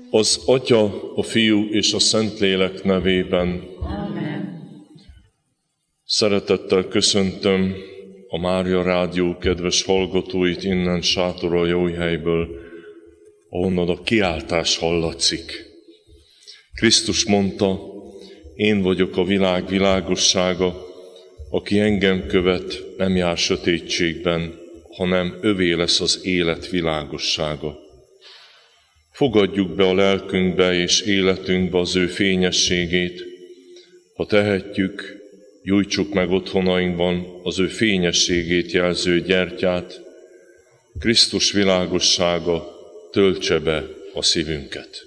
Az Atya, a Fiú és a Szentlélek nevében. Amen. Szeretettel köszöntöm a Mária Rádió kedves hallgatóit innen Sátoraljaújhelyből, ahonnan a kiáltás hallatszik. Krisztus mondta, én vagyok a világ világossága, aki engem követ, nem jár sötétségben, hanem övé lesz az élet világossága. Fogadjuk be a lelkünkbe és életünkbe az ő fényességét. Ha tehetjük, gyújtsuk meg otthonainkban az ő fényességét jelző gyertyát. Krisztus világossága töltse be a szívünket.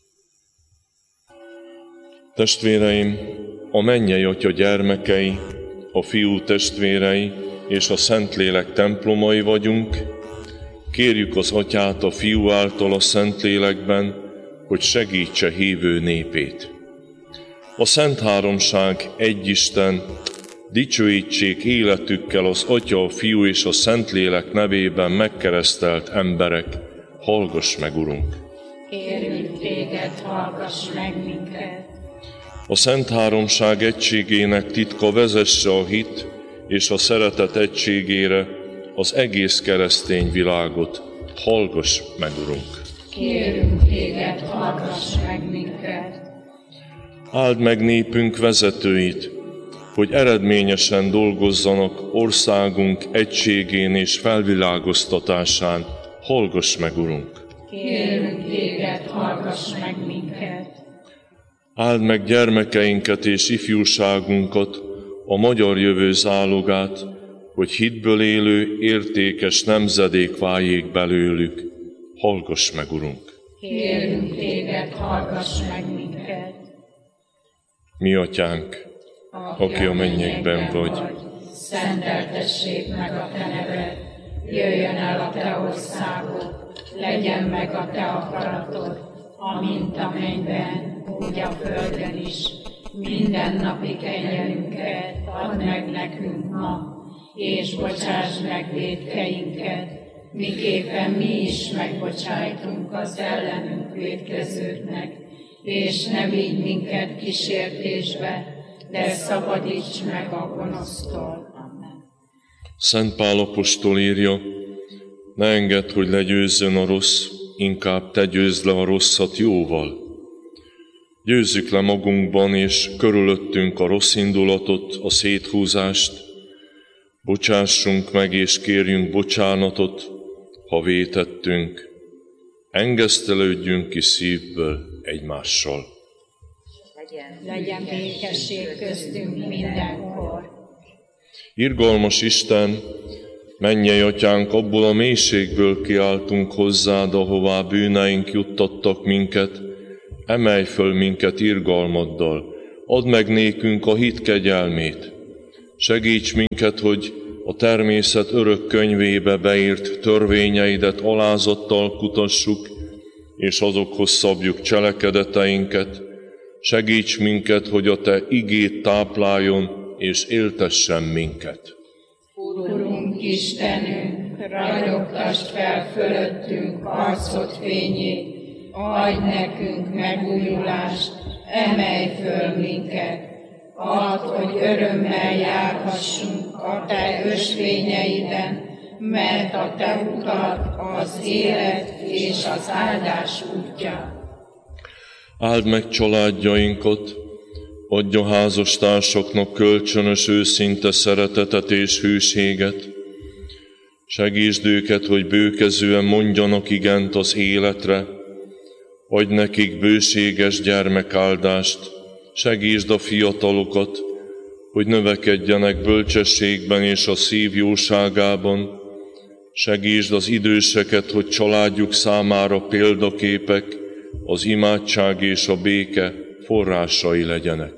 Testvéreim, a mennyei Atya gyermekei, a Fiú testvérei és a Szentlélek templomai vagyunk. Kérjük az Atyát a Fiú által a Szentlélekben, hogy segítse hívő népét. A Szent Háromság egy Isten, dicsőítsék életükkel az Atya, a Fiú és a Szentlélek nevében megkeresztelt emberek. Hallgass meg, Urunk! Kérjük téged, hallgass meg minket! A Szent Háromság egységének titka vezesse a hit és a szeretet egységére az egész keresztény világot. Hallgass meg, Urunk! Kérünk téged, hallgass meg minket! Áld meg népünk vezetőit, hogy eredményesen dolgozzanak országunk egységén és felvilágoztatásán. Hallgass meg, Urunk! Kérünk téged, hallgass meg minket! Áld meg gyermekeinket és ifjúságunkat, a magyar jövő zálogát, hogy hitből élő, értékes nemzedék váljék belőlük. Hallgass meg, Urunk! Kérünk téged, hallgass meg minket! Mi Atyánk, aki a mennyekben vagy, szenteltessék meg a te neved, jöjjön el a te országod, legyen meg a te akaratod, amint a mennyben, úgy a földön is. Mindennapi kenyerünket add meg nekünk ma, és bocsáss meg vétkeinket, miképpen mi is megbocsájtunk az ellenünk vétkezőknek, és ne vigy minket kísértésbe, de szabadíts meg a gonosztól. Amen. Szent Pál apostol írja, ne engedd, hogy legyőzzön a rossz, inkább te győzd le a rosszat jóval. Győzzük le magunkban és körülöttünk a rossz indulatot, a széthúzást, bocsássunk meg és kérjünk bocsánatot, ha vétettünk, engesztelődjünk ki szívből egymással. Legyen békesség köztünk mindenkor. Irgalmas Isten, mennyei Atyánk, abból a mélységből kiáltunk hozzád, ahová bűneink juttattak minket, emelj föl minket irgalmaddal, add meg nékünk a hit kegyelmét. Segíts minket, hogy a természet örök könyvébe beírt törvényeidet alázattal kutassuk, és azokhoz szabjuk cselekedeteinket. Segíts minket, hogy a te igéd tápláljon és éltessen minket. Urunk Istenünk, ragyogtasd fel fölöttünk arcod fényét, adj nekünk megújulást, emelj föl minket, add, hogy örömmel járhassunk a te ösvényeiden, mert a te utad az élet és az áldás útja. Áld meg családjainkat, adj a házastársaknak kölcsönös őszinte szeretetet és hűséget. Segítsd őket, hogy bőkezően mondjanak igent az életre, adj nekik bőséges gyermekáldást, segítsd a fiatalokat, hogy növekedjenek bölcsességben és a szív jóságában, segítsd az időseket, hogy családjuk számára példaképek, az imádság és a béke forrásai legyenek.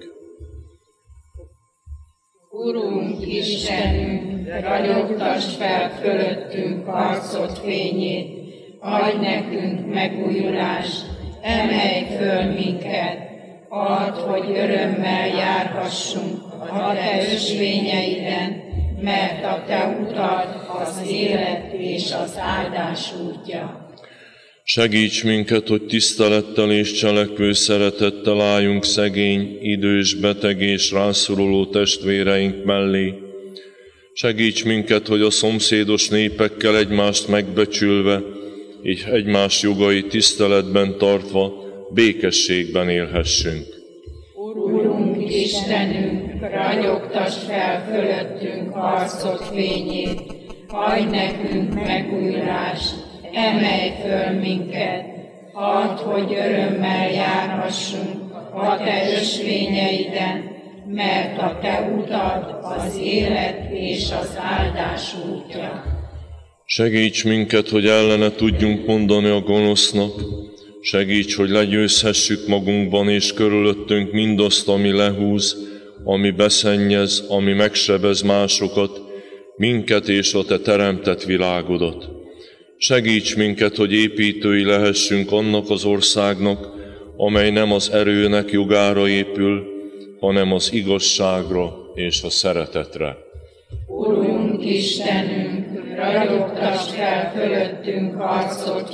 Urunk Istenünk, ragyogtasd fel fölöttünk arcod fényét, adj nekünk megújulást, emelj föl minket, add, hogy örömmel járhassunk a te ösvényeiden, mert a te utad az élet és az áldás útja. Segíts minket, hogy tisztelettel és cselekvő szeretettel álljunk szegény, idős, beteg és rászoruló testvéreink mellé. Segíts minket, hogy a szomszédos népekkel egymást megbecsülve és egymás jogait tiszteletben tartva békességben élhessünk. Urunk Istenünk, ragyogtasd fel fölöttünk arcod fényét, adj nekünk megújulást, emelj föl minket, add, hogy örömmel járhassunk a te ösvényeiden, mert a te utad az élet és az áldás útja. Segíts minket, hogy ellene tudjunk mondani a gonosznak, segíts, hogy legyőzhessük magunkban és körülöttünk mindazt, ami lehúz, ami beszennyez, ami megsebez másokat, minket és a te teremtett világodat. Segíts minket, hogy építői lehessünk annak az országnak, amely nem az erőnek jogára épül, hanem az igazságra és a szeretetre. Urunk Istenünk, ragyogtasd fel fölöttünk arcod